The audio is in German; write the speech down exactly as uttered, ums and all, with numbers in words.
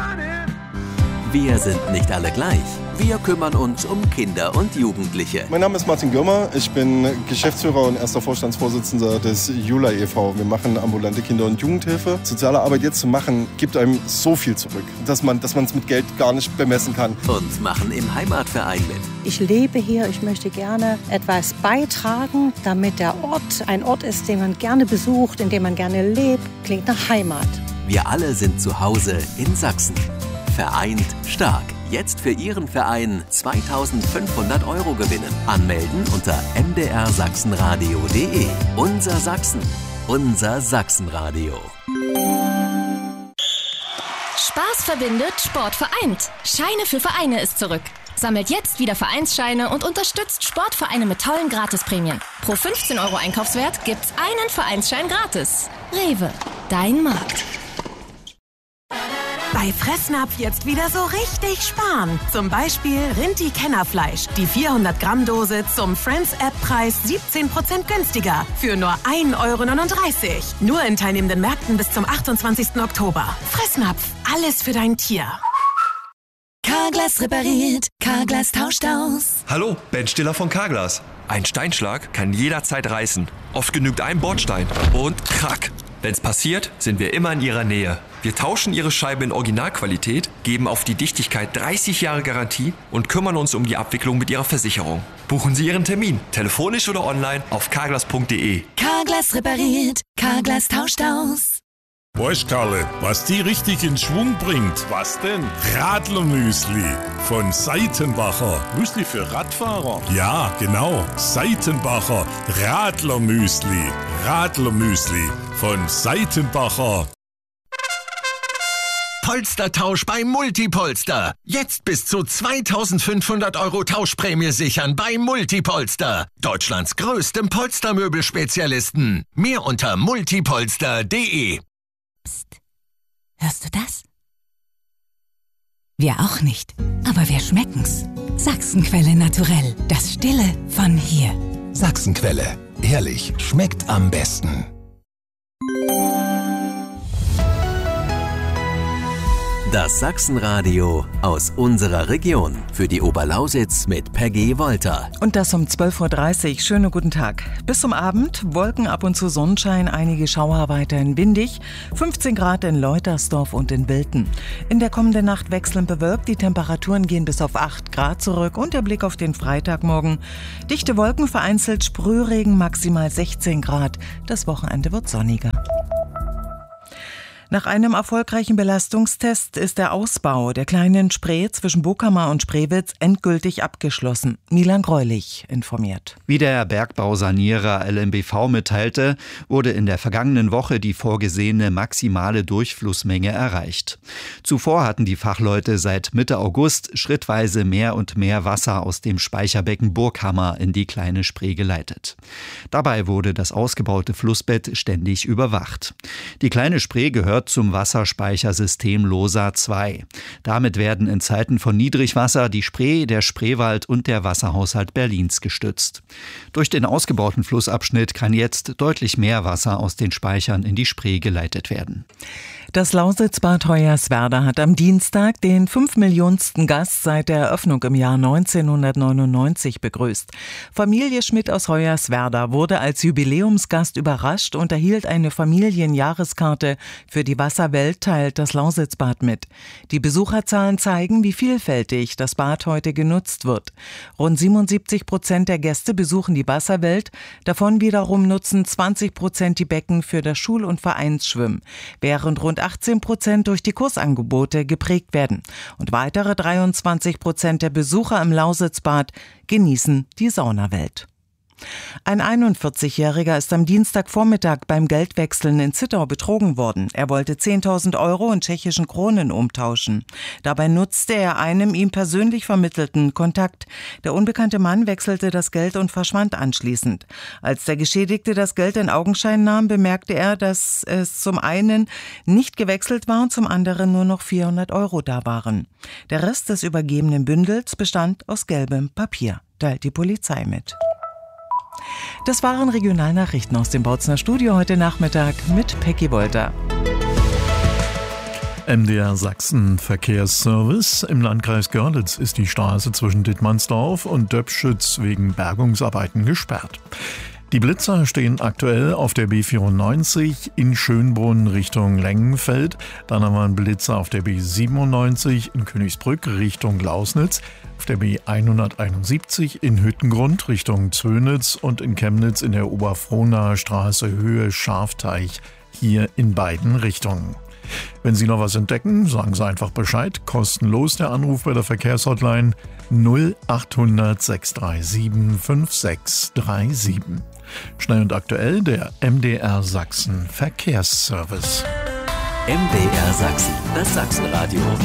Wir sind nicht alle gleich. Wir kümmern uns um Kinder und Jugendliche. Mein Name ist Martin Gürmer. Ich bin Geschäftsführer und erster Vorstandsvorsitzender des Jula e V. Wir machen ambulante Kinder- und Jugendhilfe. Soziale Arbeit jetzt zu machen, gibt einem so viel zurück, dass man dass man es mit Geld gar nicht bemessen kann. Und machen im Heimatverein mit. Ich lebe hier, ich möchte gerne etwas beitragen, damit der Ort ein Ort ist, den man gerne besucht, in dem man gerne lebt. Klingt nach Heimat. Wir alle sind zu Hause in Sachsen. Vereint stark. Jetzt für Ihren Verein zweitausendfünfhundert Euro gewinnen. Anmelden unter m d r sachsenradio punkt d e. Unser Sachsen. Unser Sachsenradio. Spaß verbindet, Sport vereint. Scheine für Vereine ist zurück. Sammelt jetzt wieder Vereinsscheine und unterstützt Sportvereine mit tollen Gratisprämien. Pro fünfzehn Euro Einkaufswert gibt's einen Vereinsschein gratis. Rewe, dein Markt. Bei Fressnapf jetzt wieder so richtig sparen. Zum Beispiel Rinti-Kennerfleisch. Die vierhundert Gramm Dose zum Friends-App-Preis siebzehn Prozent günstiger. Für nur ein Euro neununddreißig. Nur in teilnehmenden Märkten bis zum achtundzwanzigsten Oktober. Fressnapf. Alles für dein Tier. Carglass repariert. Carglass tauscht aus. Hallo, Ben Stiller von Carglass. Ein Steinschlag kann jederzeit reißen. Oft genügt ein Bordstein. Und krack. Wenn's passiert, sind wir immer in Ihrer Nähe. Wir tauschen Ihre Scheibe in Originalqualität, geben auf die Dichtigkeit dreißig Jahre Garantie und kümmern uns um die Abwicklung mit Ihrer Versicherung. Buchen Sie Ihren Termin, telefonisch oder online auf carglass punkt d e. Carglass repariert. Carglass tauscht aus. Weißt Karle, was die richtig in Schwung bringt? Was denn? Radlermüsli von Seitenbacher. Müsli für Radfahrer? Ja, genau. Seitenbacher Radlermüsli. Radlermüsli von Seitenbacher. Polstertausch bei Multipolster. Jetzt bis zu zweitausendfünfhundert Euro Tauschprämie sichern bei Multipolster. Deutschlands größtem Polstermöbelspezialisten. Mehr unter multipolster punkt d e. Psst. Hörst du das? Wir auch nicht, aber wir schmecken's. Sachsenquelle naturell. Das Stille von hier. Sachsenquelle. Ehrlich, schmeckt am besten. Das Sachsenradio aus unserer Region. Für die Oberlausitz mit Peggy Wolter. Und das um zwölf Uhr dreißig. Schönen guten Tag. Bis zum Abend Wolken, ab und zu Sonnenschein, einige Schauer weiterhin windig. fünfzehn Grad in Leutersdorf und in Wilten. In der kommenden Nacht wechselnd bewölkt. Die Temperaturen gehen bis auf acht Grad zurück. Und der Blick auf den Freitagmorgen. Dichte Wolken, vereinzelt Sprühregen, maximal sechzehn Grad. Das Wochenende wird sonniger. Nach einem erfolgreichen Belastungstest ist der Ausbau der kleinen Spree zwischen Bookhammer und Spreewitz endgültig abgeschlossen. Milan Greulich informiert. Wie der Bergbausanierer L M B V mitteilte, wurde in der vergangenen Woche die vorgesehene maximale Durchflussmenge erreicht. Zuvor hatten die Fachleute seit Mitte August schrittweise mehr und mehr Wasser aus dem Speicherbecken Burghammer in die kleine Spree geleitet. Dabei wurde das ausgebaute Flussbett ständig überwacht. Die kleine Spree gehört zum Wasserspeichersystem Losa zwei. Damit werden in Zeiten von Niedrigwasser die Spree, der Spreewald und der Wasserhaushalt Berlins gestützt. Durch den ausgebauten Flussabschnitt kann jetzt deutlich mehr Wasser aus den Speichern in die Spree geleitet werden. Das Lausitz-Bad Hoyerswerda hat am Dienstag den fünfmillionsten Gast seit der Eröffnung im Jahr neunzehnhundertneunundneunzig begrüßt. Familie Schmidt aus Hoyerswerda wurde als Jubiläumsgast überrascht und erhielt eine Familienjahreskarte für die Wasserwelt, teilt das Lausitzbad mit. Die Besucherzahlen zeigen, wie vielfältig das Bad heute genutzt wird. Rund siebenundsiebzig Prozent der Gäste besuchen die Wasserwelt, davon wiederum nutzen zwanzig Prozent die Becken für das Schul- und Vereinsschwimmen, während rund achtzehn Prozent durch die Kursangebote geprägt werden. Und weitere dreiundzwanzig Prozent der Besucher im Lausitzbad genießen die Saunawelt. Ein einundvierzigjähriger ist am Dienstagvormittag beim Geldwechseln in Zittau betrogen worden. Er wollte zehntausend Euro in tschechischen Kronen umtauschen. Dabei nutzte er einem ihm persönlich vermittelten Kontakt. Der unbekannte Mann wechselte das Geld und verschwand anschließend. Als der Geschädigte das Geld in Augenschein nahm, bemerkte er, dass es zum einen nicht gewechselt war und zum anderen nur noch vierhundert Euro da waren. Der Rest des übergebenen Bündels bestand aus gelbem Papier, teilt die Polizei mit. Das waren Regionalnachrichten aus dem Bautzner Studio heute Nachmittag mit Peggy Wolter. M D R Sachsen Verkehrsservice. Im Landkreis Görlitz ist die Straße zwischen Dittmannsdorf und Döpschütz wegen Bergungsarbeiten gesperrt. Die Blitzer stehen aktuell auf der B vierundneunzig in Schönbrunn Richtung Lengenfeld. Dann haben wir einen Blitzer auf der B siebenundneunzig in Königsbrück Richtung Lausnitz, auf der B hunderteinundsiebzig in Hüttengrund Richtung Zönitz und in Chemnitz in der Oberfrohnaer Straße Höhe Schafteich, hier in beiden Richtungen. Wenn Sie noch was entdecken, sagen Sie einfach Bescheid. Kostenlos der Anruf bei der Verkehrshotline null achthundert sechs drei sieben fünf sechs drei sieben. Schnell und aktuell der M D R Sachsen Verkehrsservice. M D R Sachsen, das Sachsenradio.